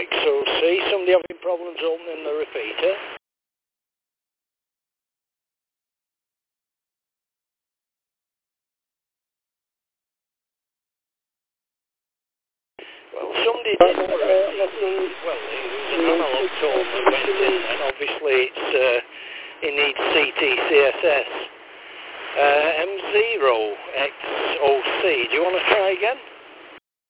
XOC, somebody having problems opening the repeater. Well, somebody did for it. Well, it was an analog tone that went in, and obviously it needs CTCSS. M0XOC, do you want to try again?